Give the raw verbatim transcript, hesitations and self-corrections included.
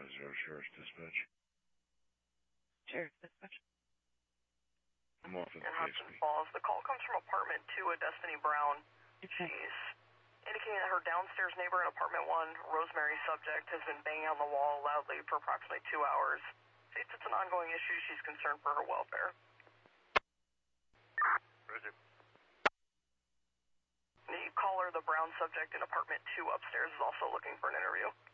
five zero Sheriff's Dispatch. Sheriff's Dispatch. I'm off at the In P S Hudson P. Falls. The call comes from apartment two at Destiny Brown. Okay. She's indicating that her downstairs neighbor in apartment one, Rosemary Subject, has been banging on the wall loudly for approximately two hours. States it's an ongoing issue. She's concerned for her welfare. Roger. The caller, the Brown Subject in apartment two upstairs, is also looking for an interview.